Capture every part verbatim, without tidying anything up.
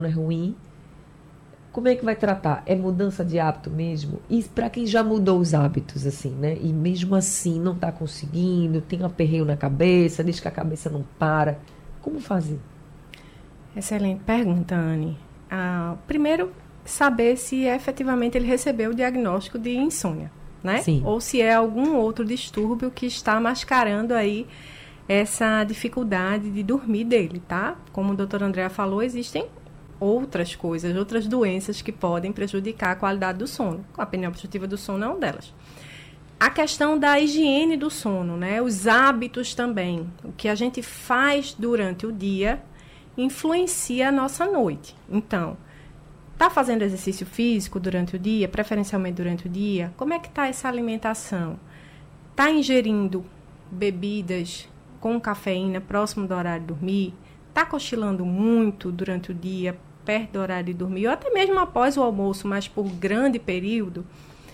é ruim, como é que vai tratar? É mudança de hábito mesmo? E para quem já mudou os hábitos, assim, né? E mesmo assim não está conseguindo, tem um aperreio na cabeça, diz que a cabeça não para. Como fazer? Excelente pergunta, Anne. Ah, primeiro, saber se efetivamente ele recebeu o diagnóstico de insônia, né? Sim. Ou se é algum outro distúrbio que está mascarando aí essa dificuldade de dormir dele, tá? Como a doutora Andrea falou, existem outras coisas, outras doenças que podem prejudicar a qualidade do sono. A apneia obstrutiva do sono é uma delas. A questão da higiene do sono, né? Os hábitos também. O que a gente faz durante o dia influencia a nossa noite. Então, está fazendo exercício físico durante o dia, preferencialmente durante o dia? Como é que está essa alimentação? Está ingerindo bebidas com cafeína próximo do horário de dormir? Está cochilando muito durante o dia, perto do horário de dormir? Ou até mesmo após o almoço, mas por grande período?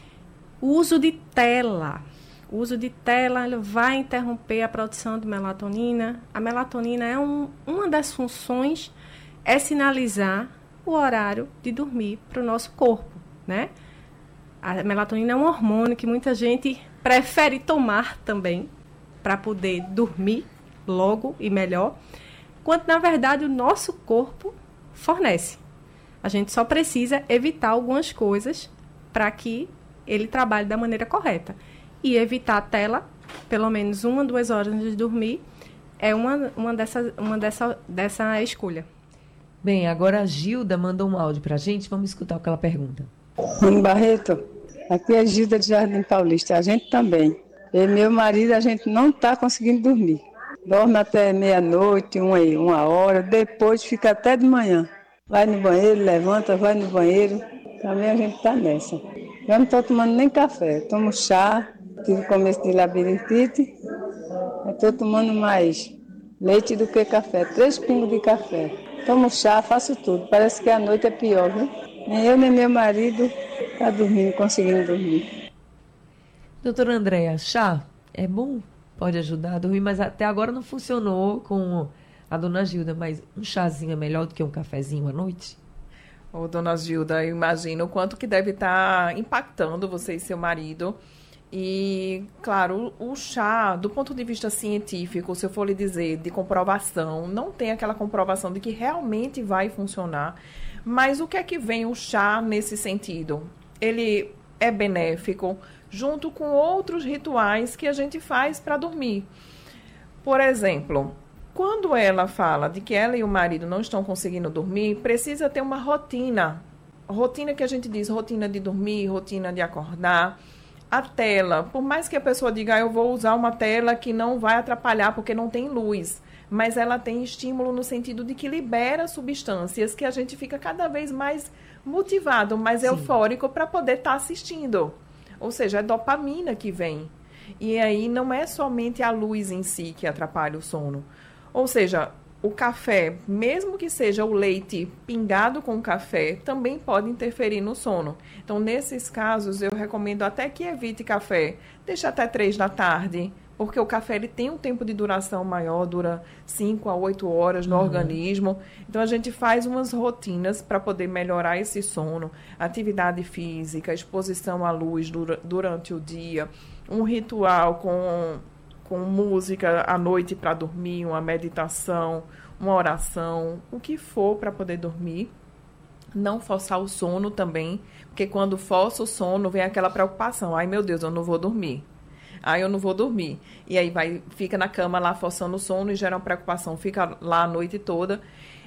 O uso de tela. O uso de tela ele vai interromper a produção de melatonina. A melatonina é um, uma das funções, é sinalizar o horário de dormir para o nosso corpo, né? A melatonina é um hormônio que muita gente prefere tomar também para poder dormir logo e melhor, quando na verdade o nosso corpo fornece. A gente só precisa evitar algumas coisas para que ele trabalhe da maneira correta. E evitar a tela, pelo menos uma, duas horas antes de dormir, é uma, uma, dessa, uma dessa, dessa escolha. Bem, agora a Gilda mandou um áudio para a gente. Vamos escutar o que ela pergunta. Mano Barreto, aqui é Gilda de Jardim Paulista. A gente também. Eu e meu marido, a gente não está conseguindo dormir. Dorme até meia-noite, uma, uma hora, depois fica até de manhã. Vai no banheiro, levanta, vai no banheiro. Também a gente está nessa. Eu não estou tomando nem café, eu tomo chá, tive começo de labirintite. Eu estou tomando mais leite do que café, três pingos de café. Tomo chá, faço tudo. Parece que a noite é pior, viu? Nem eu nem meu marido está dormindo, conseguindo dormir. Doutora Andréa, chá é bom? Pode ajudar a dormir, mas até agora não funcionou com a dona Gilda, mas um chazinho é melhor do que um cafezinho à noite? Ô, dona Gilda, eu imagino o quanto que deve estar impactando você e seu marido. E, claro, o, o chá, do ponto de vista científico, se eu for lhe dizer, de comprovação, não tem aquela comprovação de que realmente vai funcionar. Mas o que é que vem o chá nesse sentido? Ele é benéfico junto com outros rituais que a gente faz para dormir. Por exemplo, quando ela fala de que ela e o marido não estão conseguindo dormir, precisa ter uma rotina. Rotina que a gente diz, rotina de dormir, rotina de acordar. A tela, por mais que a pessoa diga, ah, eu vou usar uma tela que não vai atrapalhar porque não tem luz, mas ela tem estímulo no sentido de que libera substâncias que a gente fica cada vez mais motivado, mais Sim. eufórico para poder estar tá assistindo. Ou seja, é dopamina que vem. E aí não é somente a luz em si que atrapalha o sono. Ou seja, o café, mesmo que seja o leite pingado com café, também pode interferir no sono. Então, nesses casos, eu recomendo até que evite café. Deixa até três da tarde, porque o café ele tem um tempo de duração maior, dura cinco a oito horas no uhum. organismo. Então, a gente faz umas rotinas para poder melhorar esse sono. Atividade física, exposição à luz dura, durante o dia, um ritual com... com música à noite para dormir, uma meditação, uma oração, o que for para poder dormir. Não forçar o sono também, porque quando força o sono, vem aquela preocupação. Ai, meu Deus, eu não vou dormir. Ai, eu não vou dormir. E aí vai, fica na cama lá forçando o sono e gera uma preocupação, fica lá a noite toda.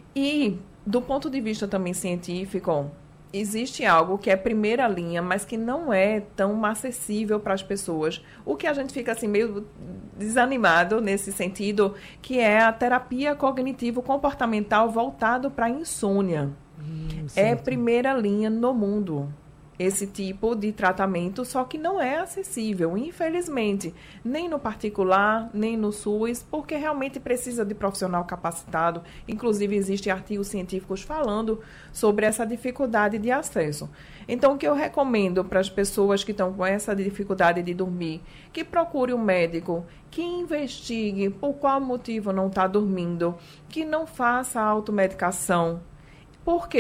E, do ponto de vista também científico, existe algo que é primeira linha, mas que não é tão acessível para as pessoas. O que a gente fica assim meio desanimado nesse sentido, que é a terapia cognitivo-comportamental voltado para a insônia. Hum, é primeira linha no mundo esse tipo de tratamento, só que não é acessível, infelizmente, nem no particular, nem no SUS, porque realmente precisa de profissional capacitado. Inclusive, existem artigos científicos falando sobre essa dificuldade de acesso. Então, o que eu recomendo para as pessoas que estão com essa dificuldade de dormir, que procure um médico, que investigue por qual motivo não está dormindo, que não faça automedicação. Por quê?